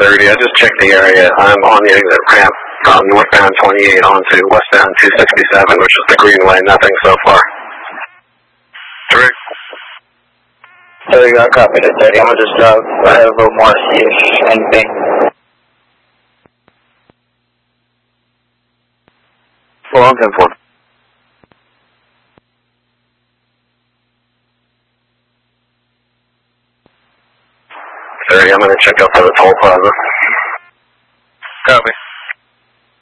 30. I just checked the area. I'm on the exit ramp from northbound 28 onto westbound 267, which is the Greenway. Nothing so far. Direct. 30, got copy to 30. I'm going to just ahead a little more, see if anything. Well, I'm 10-4. I'm going to check out for the toll plaza. Copy.